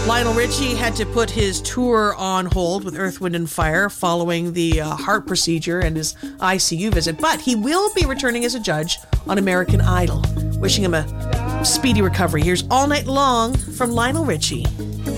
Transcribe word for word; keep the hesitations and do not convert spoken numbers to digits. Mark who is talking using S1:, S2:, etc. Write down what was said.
S1: Lionel Richie had to put his tour on hold with Earth, Wind and Fire following the uh, heart procedure and his I C U visit, but he will be returning as a judge on American Idol. Wishing him a speedy recovery. Here's All Night Long from Lionel Richie.